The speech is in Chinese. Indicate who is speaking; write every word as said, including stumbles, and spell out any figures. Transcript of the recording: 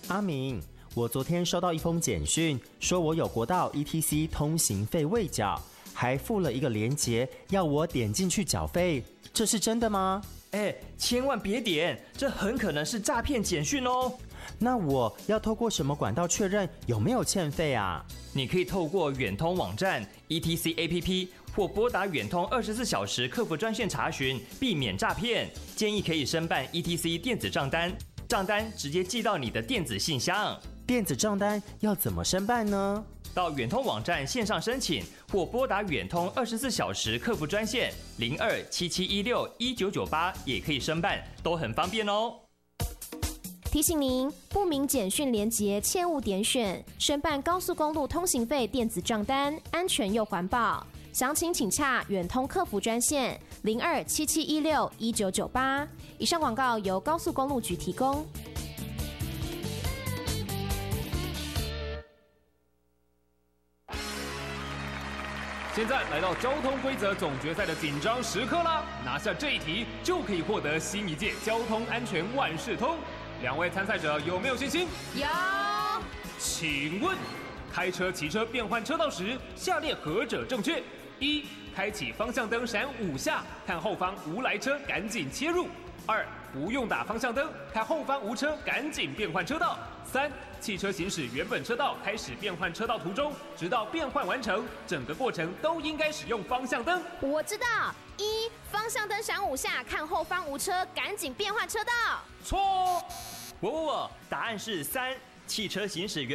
Speaker 1: 阿明，我昨天收到一封简讯，说我有国道 E T C 通行费未缴，还附了一个连结，要我点进去缴费，这是真的吗？
Speaker 2: 哎，千万别点，这很可能是诈骗简讯哦。
Speaker 1: 那我要透过什么管道确认有没有欠费啊？
Speaker 2: 你可以透过远通网站 E T C A P P 或拨打远通二十四小时客服专线查询，避免诈骗。建议可以申办 E T C 电子账单，账单直接寄到你的电子信箱。
Speaker 1: 电子账单要怎么申办呢？
Speaker 2: 到远通网站线上申请，或拨打远通二十四小时客服专线零二七七一六一九九八也可以申办，都很方便哦。
Speaker 3: 提醒您，不明简讯连结切勿点选。申办高速公路通行费电子账单，安全又环保。详情请洽远通客服专线零二七七一六一九九八。以上广告由高速公路局提供。
Speaker 4: 现在来到交通规则总决赛的紧张时刻啦！拿下这一题就可以获得新一届交通安全万事通。两位参赛者有没有信心？
Speaker 3: 有。
Speaker 4: 请问，开车、骑车变换车道时，下列何者正确？一、开启方向灯闪五下，看后方无来车，赶紧切入。二、不用打方向灯，看后方无车，赶紧变换车道。三、汽车行驶原本车道，开始变换车道途中，直到变换完成，整个过程都应该使用方向灯。
Speaker 3: 我知道，一、方向灯闪五下，看后方无车，赶紧变换车道。
Speaker 4: 错。
Speaker 2: 不不不，答案是三，汽车行驶原